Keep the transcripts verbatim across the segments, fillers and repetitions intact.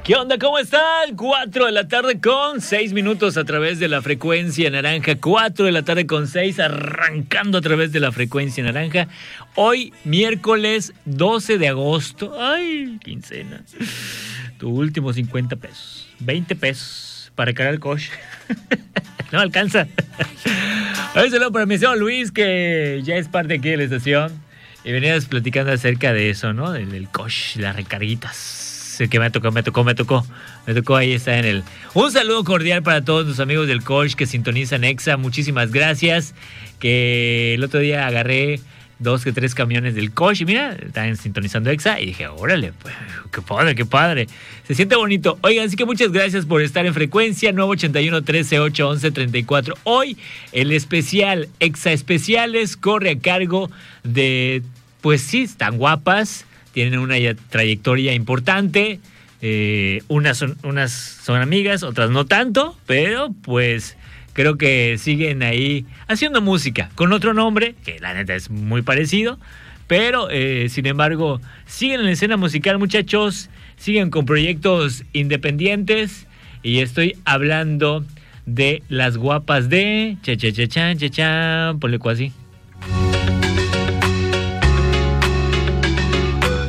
¿Qué onda? ¿Cómo están? Cuatro de la tarde con seis minutos a través de la frecuencia naranja. Cuatro de la tarde con seis, arrancando a través de la frecuencia naranja. Hoy, miércoles doce de agosto. ¡Ay, quincena! Tu último cincuenta pesos. veinte pesos para cargar el coche. No alcanza. Un saludo para mi señor Luis, que ya es parte aquí de la estación. Y venías platicando acerca de eso, ¿no? Del, del coche, las recarguitas. Que me tocó, me tocó, me tocó. Me tocó, ahí está en el... Un saludo cordial para todos los amigos del coche que sintonizan Exa. Muchísimas gracias. Que el otro día agarré dos que tres camiones del coche y mira, estaban sintonizando Exa y dije, órale, pues, qué padre, qué padre. Se siente bonito. Oigan, así que muchas gracias por estar en frecuencia nueve ochenta y uno, trece, ocho, once, treinta y cuatro. Hoy el especial Exa Especiales corre a cargo de, pues sí, están guapas, tienen una trayectoria importante, eh, unas, son, unas son amigas, otras no tanto, pero pues creo que siguen ahí haciendo música con otro nombre, que la neta es muy parecido, pero eh, sin embargo siguen en la escena musical, muchachos, siguen con proyectos independientes y estoy hablando de las guapas de cha cha cha cha cha cha, ponle cuasi.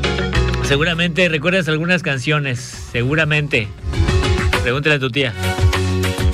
Seguramente recuerdas algunas canciones, seguramente. Pregúntale a tu tía.